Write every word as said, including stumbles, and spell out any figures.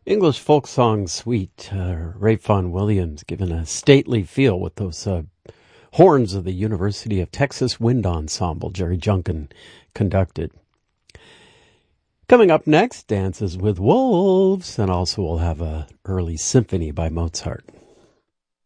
English folk song suite. Uh, Ray Vaughan Williams given a stately feel with those uh, horns of the University of Texas Wind Ensemble. Jerry Junkin conducted. Coming up next, Dances with Wolves, and also we'll have an early symphony by Mozart.